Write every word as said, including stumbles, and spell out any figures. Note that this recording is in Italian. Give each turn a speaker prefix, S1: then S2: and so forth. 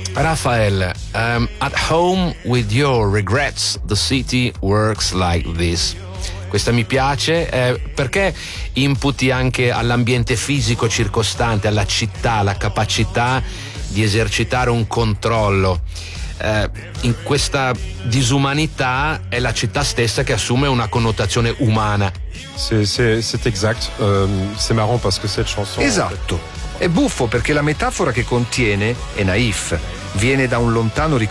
S1: Raphael, um, at home with your regrets, the city works like this. Questa mi piace, eh, perché imputi anche all'ambiente fisico circostante, alla città, la capacità di esercitare un controllo. Eh, in questa disumanità è la città stessa che assume una connotazione umana.
S2: C'est, c'est, c'est exact. Euh, c'est marrant parce que cette chanson.
S3: Esatto. È buffo perché la metafora che contiene è naif. Viene da un lontano ricordo